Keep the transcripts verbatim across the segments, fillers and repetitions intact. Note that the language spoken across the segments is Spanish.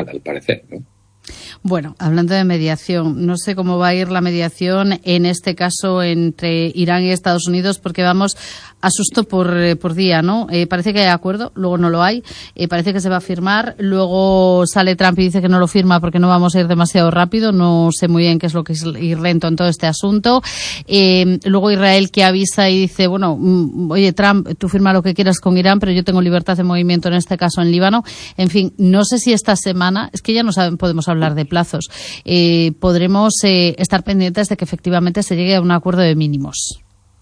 real, al parecer, ¿no? Bueno, hablando de mediación, no sé cómo va a ir la mediación en este caso entre Irán y Estados Unidos, porque vamos a susto por, eh, por día, ¿no? Eh, parece que hay acuerdo, luego no lo hay, eh, parece que se va a firmar, luego sale Trump y dice que no lo firma porque no vamos a ir demasiado rápido, no sé muy bien qué es lo que es ir lento en todo este asunto. Eh, luego Israel que avisa y dice, bueno, mm, oye Trump, tú firma lo que quieras con Irán, pero yo tengo libertad de movimiento en este caso en Líbano. En fin, no sé si esta semana, es que ya no saben, podemos hablar de plazos, eh, podremos eh, estar pendientes de que efectivamente se llegue a un acuerdo de mínimos.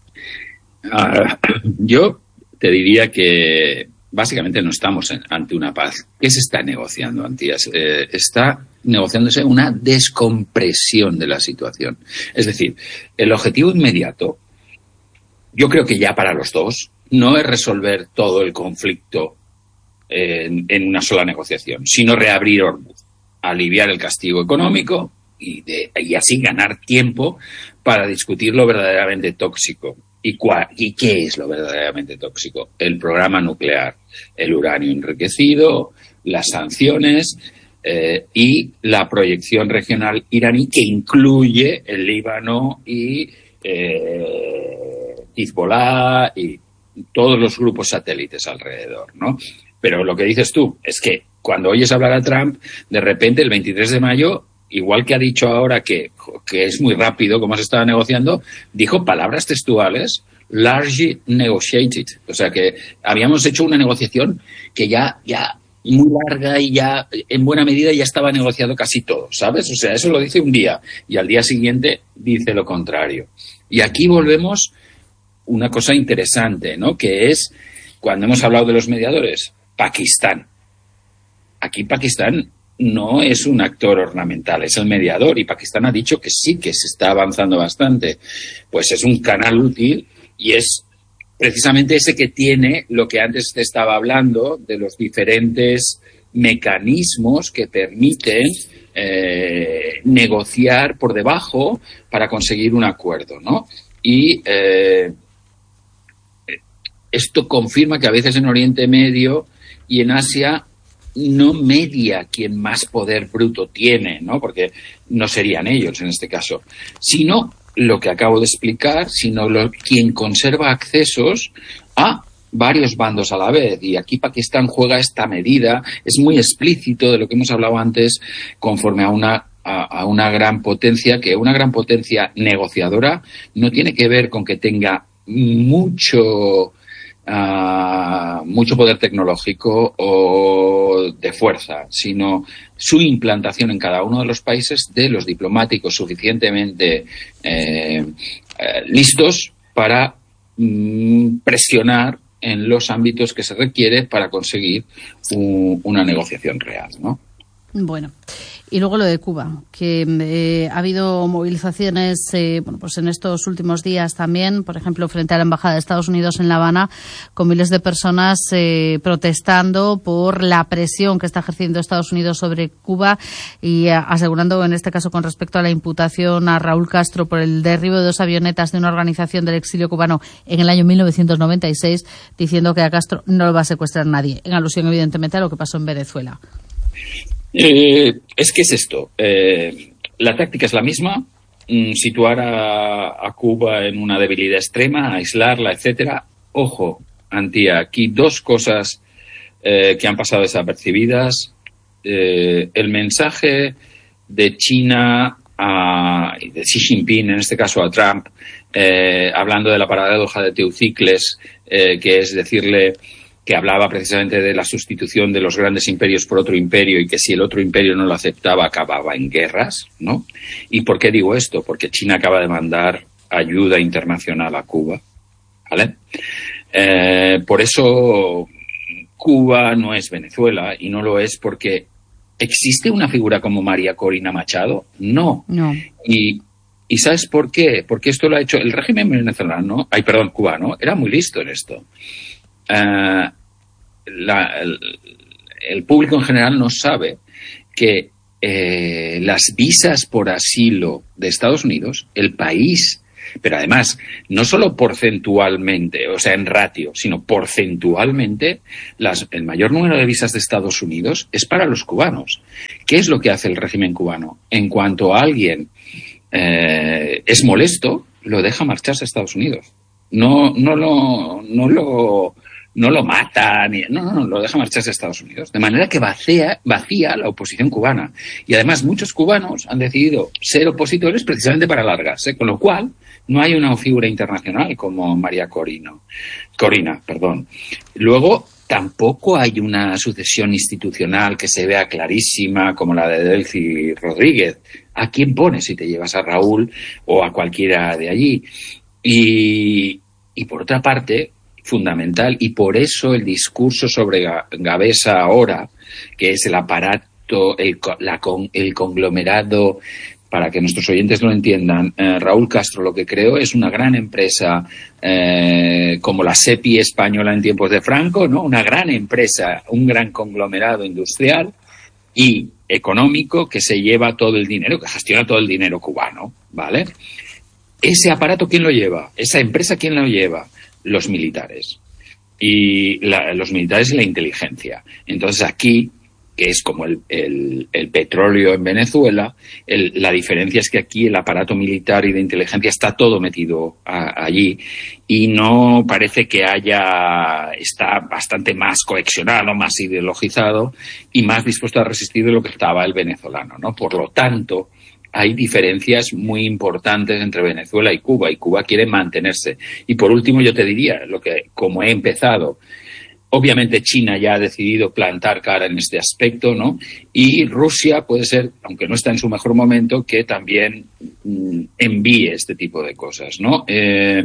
Uh, yo te diría que básicamente no estamos en, ante una paz. ¿Qué se está negociando, Antías? Eh, está negociándose una descompresión de la situación. Es decir, el objetivo inmediato, yo creo que ya para los dos, no es resolver todo el conflicto en, en una sola negociación, sino reabrir Hormuz, aliviar el castigo económico y, de, y así ganar tiempo para discutir lo verdaderamente tóxico. ¿Y, cuál, ¿Y qué es lo verdaderamente tóxico? El programa nuclear, el uranio enriquecido, las sanciones eh, y la proyección regional iraní que incluye el Líbano y eh, Hezbollah y todos los grupos satélites alrededor, ¿no? Pero lo que dices tú es que cuando oyes hablar a Trump, de repente el veintitrés de mayo, igual que ha dicho ahora que, que es muy rápido como se estaba negociando, dijo palabras textuales, largely negotiated. O sea que habíamos hecho una negociación que ya, ya muy larga y ya en buena medida ya estaba negociado casi todo, ¿sabes? O sea, eso lo dice un día y al día siguiente dice lo contrario. Y aquí volvemos una cosa interesante, ¿no? Que es, cuando hemos hablado de los mediadores, Pakistán. Aquí Pakistán no es un actor ornamental, es el mediador, y Pakistán ha dicho que sí, que se está avanzando bastante. Pues es un canal útil y es precisamente ese que tiene lo que antes te estaba hablando de los diferentes mecanismos que permiten eh, negociar por debajo para conseguir un acuerdo, ¿no? Y eh, esto confirma que a veces en Oriente Medio y en Asia no media quien más poder bruto tiene, ¿no? Porque no serían ellos en este caso, sino lo que acabo de explicar, sino lo, quien conserva accesos a varios bandos a la vez. Y aquí Pakistán juega esta medida, es muy explícito de lo que hemos hablado antes, conforme a una a, a una gran potencia, que una gran potencia negociadora no tiene que ver con que tenga mucho Uh, mucho poder tecnológico o de fuerza, sino su implantación en cada uno de los países de los diplomáticos suficientemente eh, eh, listos para mm, presionar en los ámbitos que se requiere para conseguir un, una negociación real, ¿no? Bueno, y luego lo de Cuba, que eh, ha habido movilizaciones eh, bueno, pues en estos últimos días también, por ejemplo, frente a la Embajada de Estados Unidos en La Habana, con miles de personas eh, protestando por la presión que está ejerciendo Estados Unidos sobre Cuba y eh, asegurando, en este caso, con respecto a la imputación a Raúl Castro por el derribo de dos avionetas de una organización del exilio cubano en el año mil novecientos noventa y seis, diciendo que a Castro no lo va a secuestrar nadie, en alusión, evidentemente, a lo que pasó en Venezuela. Eh, es que es esto. Eh, la táctica es la misma. Mm, situar a, a Cuba en una debilidad extrema, aislarla, etcétera. Ojo, Antía, aquí dos cosas eh, que han pasado desapercibidas. Eh, el mensaje de China a de Xi Jinping, en este caso a Trump, eh, hablando de la paradoja de Teucicles, eh, que es decirle que hablaba precisamente de la sustitución de los grandes imperios por otro imperio y que si el otro imperio no lo aceptaba acababa en guerras, ¿no? ¿Y por qué digo esto? Porque China acaba de mandar ayuda internacional a Cuba, ¿vale? Eh, por eso Cuba no es Venezuela, y no lo es porque ¿existe una figura como María Corina Machado? No. No. Y, ¿y sabes por qué? Porque esto lo ha hecho el régimen venezolano, ay, perdón, cubano, era muy listo en esto. Uh, la, el, el público en general no sabe que eh, las visas por asilo de Estados Unidos, el país Pero además, no solo porcentualmente, o sea, en ratio, sino porcentualmente, las, el mayor número de visas de Estados Unidos es para los cubanos. ¿Qué es lo que hace el régimen cubano? En cuanto a alguien eh, es molesto, lo deja marcharse a Estados Unidos. No, no lo, no lo, no lo mata, ni, no, no, no, lo deja marcharse a Estados Unidos. De manera que vacía, vacía la oposición cubana. Y además muchos cubanos han decidido ser opositores precisamente para alargarse, con lo cual no hay una figura internacional como María Corino, Corina, perdón. Luego, tampoco hay una sucesión institucional que se vea clarísima como la de Delcy Rodríguez. ¿A quién pones si te llevas a Raúl o a cualquiera de allí? Y, y por otra parte, fundamental, y por eso el discurso sobre Gavesa ahora, que es el aparato, el, la, el conglomerado, para que nuestros oyentes lo entiendan, eh, Raúl Castro lo que creó es una gran empresa eh, como la SEPI española en tiempos de Franco, ¿no? Una gran empresa, un gran conglomerado industrial y económico que se lleva todo el dinero, que gestiona todo el dinero cubano, ¿vale? Ese aparato, ¿quién lo lleva? Esa empresa, ¿quién lo lleva? Los militares. Y la, los militares y la inteligencia. Entonces aquí, que es como el, el, el petróleo en Venezuela, el, la diferencia es que aquí el aparato militar y de inteligencia está todo metido a, allí y no parece que haya, está bastante más cohesionado, más ideologizado y más dispuesto a resistir de lo que estaba el venezolano, ¿no? Por lo tanto, hay diferencias muy importantes entre Venezuela y Cuba, y Cuba quiere mantenerse. Y por último, yo te diría, lo que como he empezado, obviamente China ya ha decidido plantar cara en este aspecto, ¿no? Y Rusia puede ser, aunque no está en su mejor momento, que también mm, envíe este tipo de cosas, ¿no? Eh,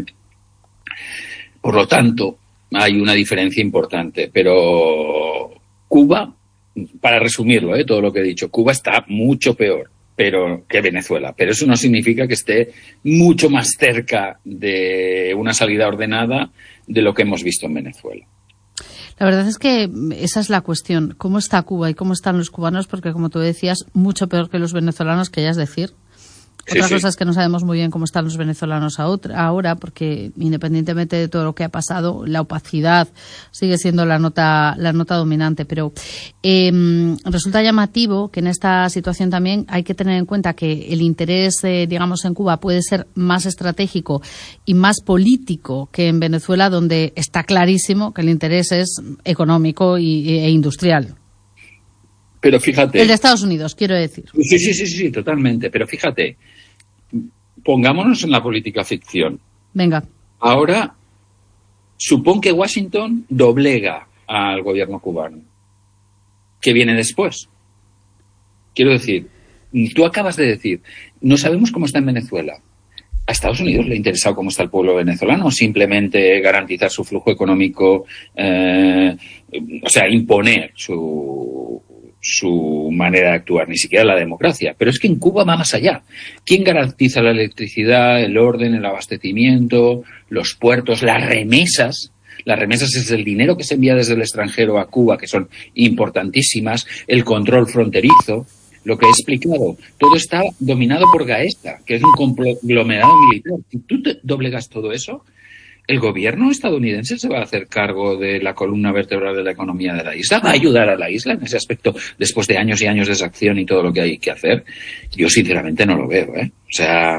por lo tanto, hay una diferencia importante, pero Cuba, para resumirlo, ¿eh? Todo lo que he dicho, Cuba está mucho peor pero que Venezuela. Pero eso no significa que esté mucho más cerca de una salida ordenada de lo que hemos visto en Venezuela. La verdad es que esa es la cuestión. ¿Cómo está Cuba y cómo están los cubanos? Porque, como tú decías, mucho peor que los venezolanos, que ya es decir. Sí, Otra sí. cosa es que no sabemos muy bien cómo están los venezolanos ahora, porque independientemente de todo lo que ha pasado, la opacidad sigue siendo la nota la nota dominante. Pero eh, resulta llamativo que en esta situación también hay que tener en cuenta que el interés, eh, digamos, en Cuba puede ser más estratégico y más político que en Venezuela, donde está clarísimo que el interés es económico y, e industrial. Pero fíjate... El de Estados Unidos, quiero decir. Sí, sí, sí, sí, totalmente. Pero fíjate, pongámonos en la política ficción. Venga. Ahora, supón que Washington doblega al gobierno cubano. ¿Qué viene después? Quiero decir, tú acabas de decir, no sabemos cómo está en Venezuela. ¿A Estados Unidos le ha interesado cómo está el pueblo venezolano o simplemente garantizar su flujo económico, eh, o sea, imponer su... su manera de actuar, ni siquiera la democracia? Pero es que en Cuba va más allá. ¿Quién garantiza la electricidad, el orden, el abastecimiento, los puertos, las remesas? Las remesas es el dinero que se envía desde el extranjero a Cuba, que son importantísimas, el control fronterizo, lo que he explicado. Todo está dominado por Gaesa, que es un conglomerado militar. Si tú te doblegas todo eso, el gobierno estadounidense se va a hacer cargo de la columna vertebral de la economía de la isla, va a ayudar a la isla en ese aspecto después de años y años de desacción y todo lo que hay que hacer. Yo sinceramente no lo veo, ¿eh? O sea,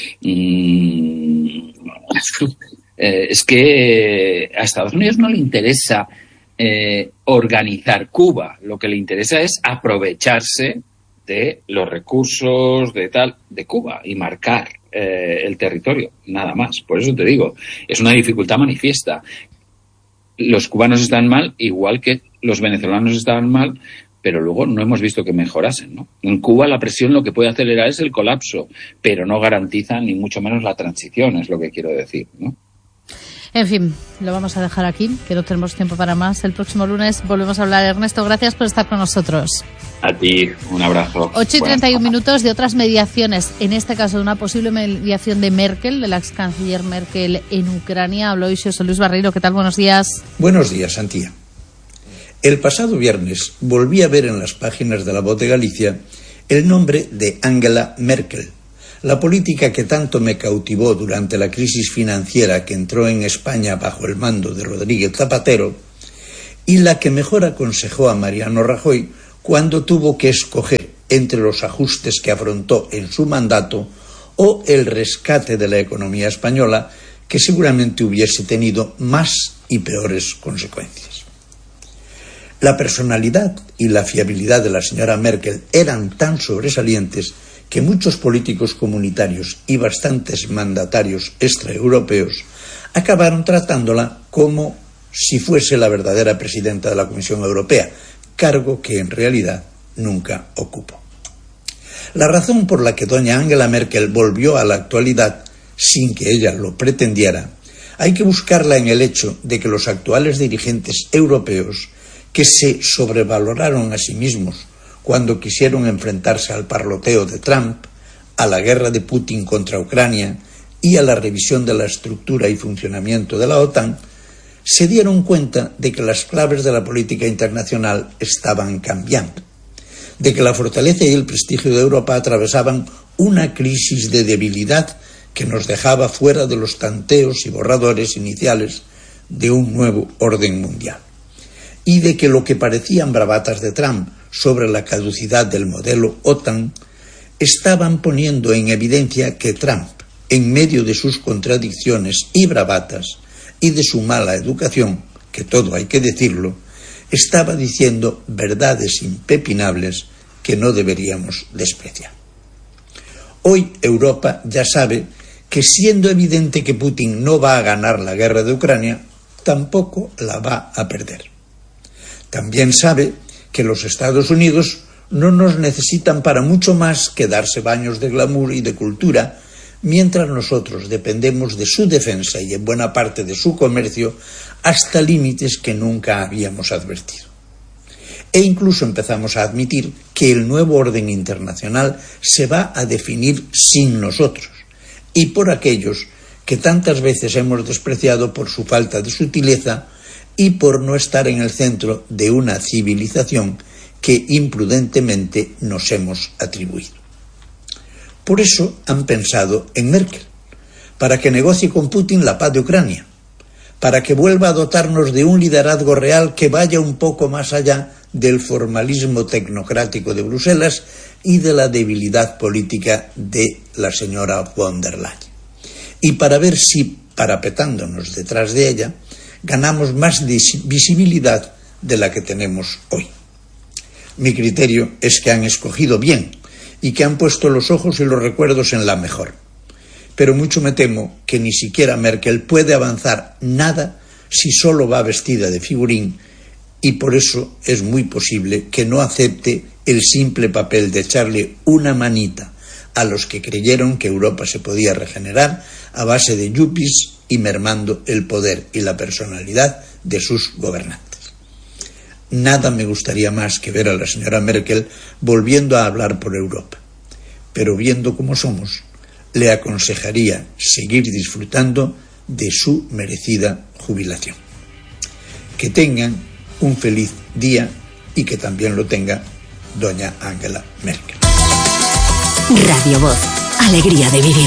mmm, eh, es que a Estados Unidos no le interesa eh, organizar Cuba, lo que le interesa es aprovecharse de los recursos de tal de Cuba y marcar Eh, el territorio, nada más. Por eso te digo, es una dificultad manifiesta. Los cubanos están mal, igual que los venezolanos estaban mal, pero luego no hemos visto que mejorasen, ¿no? En Cuba la presión lo que puede acelerar es el colapso, pero no garantiza ni mucho menos la transición, es lo que quiero decir, ¿no? En fin, lo vamos a dejar aquí, que no tenemos tiempo para más. El próximo lunes volvemos a hablar. Ernesto, gracias por estar con nosotros. A ti, un abrazo. ocho y treinta y un minutos de otras mediaciones, en este caso de una posible mediación de Merkel, de la ex canciller Merkel en Ucrania. Habló hoy José Luis Barreiro. ¿Qué tal? Buenos días. Buenos días, Antía. El pasado viernes volví a ver en las páginas de La Voz de Galicia el nombre de Angela Merkel, La política que tanto me cautivó durante la crisis financiera que entró en España bajo el mando de Rodríguez Zapatero y la que mejor aconsejó a Mariano Rajoy cuando tuvo que escoger entre los ajustes que afrontó en su mandato o el rescate de la economía española, que seguramente hubiese tenido más y peores consecuencias. La personalidad y la fiabilidad de la señora Merkel eran tan sobresalientes que muchos políticos comunitarios y bastantes mandatarios extraeuropeos acabaron tratándola como si fuese la verdadera presidenta de la Comisión Europea, cargo que en realidad nunca ocupó. La razón por la que doña Angela Merkel volvió a la actualidad sin que ella lo pretendiera, hay que buscarla en el hecho de que los actuales dirigentes europeos, que se sobrevaloraron a sí mismos cuando quisieron enfrentarse al parloteo de Trump, a la guerra de Putin contra Ucrania y a la revisión de la estructura y funcionamiento de la OTAN, se dieron cuenta de que las claves de la política internacional estaban cambiando, de que la fortaleza y el prestigio de Europa atravesaban una crisis de debilidad que nos dejaba fuera de los tanteos y borradores iniciales de un nuevo orden mundial, y de que lo que parecían bravatas de Trump sobre la caducidad del modelo OTAN estaban poniendo en evidencia que Trump, en medio de sus contradicciones y bravatas y de su mala educación, que todo hay que decirlo, estaba diciendo verdades impepinables que no deberíamos despreciar. Hoy Europa ya sabe que, siendo evidente que Putin no va a ganar la guerra de Ucrania, tampoco la va a perder. También sabe que los Estados Unidos no nos necesitan para mucho más que darse baños de glamour y de cultura, mientras nosotros dependemos de su defensa y en buena parte de su comercio hasta límites que nunca habíamos advertido. E incluso empezamos a admitir que el nuevo orden internacional se va a definir sin nosotros y por aquellos que tantas veces hemos despreciado por su falta de sutileza y por no estar en el centro de una civilización que imprudentemente nos hemos atribuido. Por eso han pensado en Merkel, para que negocie con Putin la paz de Ucrania, para que vuelva a dotarnos de un liderazgo real que vaya un poco más allá del formalismo tecnocrático de Bruselas y de la debilidad política de la señora von der Leyen. Y para ver si, parapetándonos detrás de ella, ganamos más visibilidad de la que tenemos hoy. Mi criterio es que han escogido bien y que han puesto los ojos y los recuerdos en la mejor. Pero mucho me temo que ni siquiera Merkel puede avanzar nada si solo va vestida de figurín, y por eso es muy posible que no acepte el simple papel de echarle una manita a los que creyeron que Europa se podía regenerar a base de yuppies y mermando el poder y la personalidad de sus gobernantes. Nada me gustaría más que ver a la señora Merkel volviendo a hablar por Europa, pero viendo cómo somos, le aconsejaría seguir disfrutando de su merecida jubilación. Que tengan un feliz día y que también lo tenga doña Angela Merkel. Radio Voz, alegría de vivir.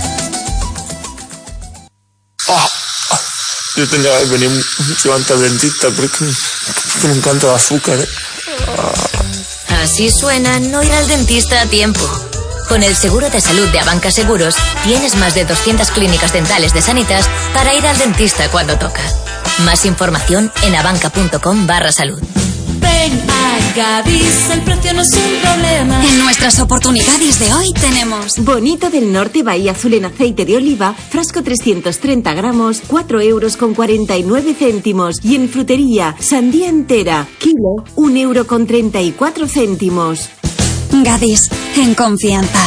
Oh, oh, yo tenía que venir mucho antes al dentista porque me encanta el azúcar. ¿eh? Oh. Así suena no ir al dentista a tiempo. Con el seguro de salud de Abanca Seguros tienes más de doscientas clínicas dentales de Sanitas para ir al dentista cuando toca. Más información en abanca.com barra salud. Ven a Gadis, el precio no es un problema. En nuestras oportunidades de hoy tenemos Bonito del Norte Bahía Azul en aceite de oliva, frasco trescientos treinta gramos, cuatro euros con cuarenta y nueve céntimos. Y en frutería, sandía entera, kilo, un euro con treinta y cuatro céntimos. Gadis, en confianza.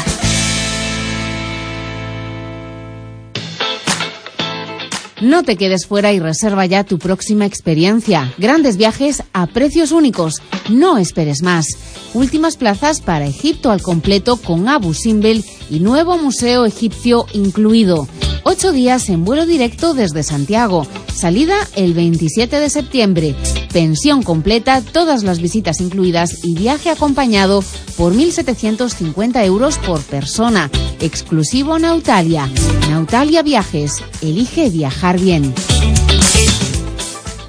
No te quedes fuera y reserva ya tu próxima experiencia. Grandes viajes a precios únicos. No esperes más. Últimas plazas para Egipto al completo con Abu Simbel y nuevo museo egipcio incluido. Ocho días en vuelo directo desde Santiago. Salida el veintisiete de septiembre. pensión completa, todas las visitas incluidas y viaje acompañado por mil setecientos cincuenta euros por persona. Exclusivo Nautalia. Nautalia Viajes. Elige viajar bien.